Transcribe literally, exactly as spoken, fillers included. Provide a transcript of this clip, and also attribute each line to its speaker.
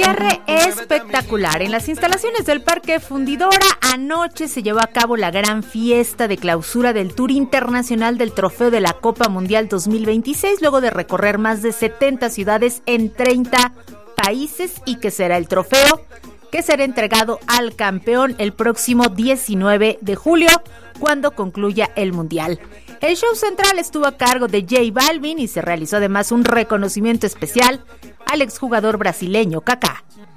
Speaker 1: cierre espectacular. En las instalaciones del Parque Fundidora, anoche se llevó a cabo la gran fiesta de clausura del Tour Internacional del Trofeo de la Copa Mundial dos mil veintiséis, luego de recorrer más de setenta ciudades en treinta países, y que será el trofeo que será entregado al campeón el próximo diecinueve de julio, cuando concluya el Mundial. El show central estuvo a cargo de J Balvin y se realizó además un reconocimiento especial al exjugador brasileño Kaká.